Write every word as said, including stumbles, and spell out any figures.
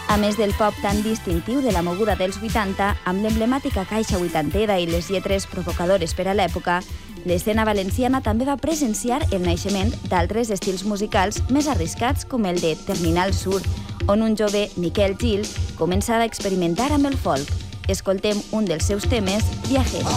A més del pop tan distintiu de la moguda dels vuitanta, amb l'emblemàtica caixa vuitantera i les lletres provocadores per a l'època, l'escena valenciana també va presenciar el naixement d'altres estils musicals més arriscats com el de Terminal Sur, on un jove, Miquel Gil, començava a experimentar amb el folk. Escoltem un dels seus temes, Viajero.